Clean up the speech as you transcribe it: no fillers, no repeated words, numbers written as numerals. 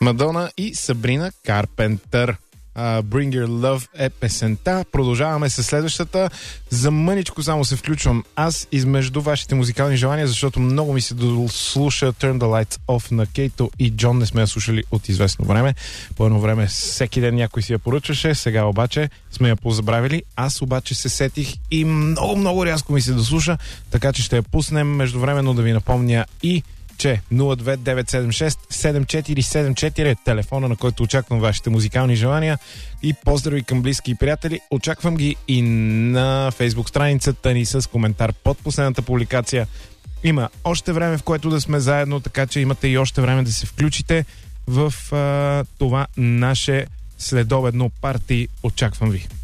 Мадона и Сабрина Карпентър. Bring Your Love е песента. Продължаваме с следващата. За мъничко само се включвам аз измежду вашите музикални желания, защото много ми се дослуша Turn the Lights Off на Кейто и Джон. Не сме я слушали от известно време. По едно време всеки ден някой си я поръчваше, сега обаче сме я позабравили. Аз обаче се сетих и много рязко ми се дослуша, така че ще я пуснем междувременно да ви напомня и че 02976-7474 е телефона, на който очаквам вашите музикални желания и поздрави към близки и приятели. Очаквам ги и на фейсбук страницата ни с коментар под последната публикация. Има още време, в което да сме заедно, така че имате и още време да се включите в това наше следобедно парти. Очаквам ви.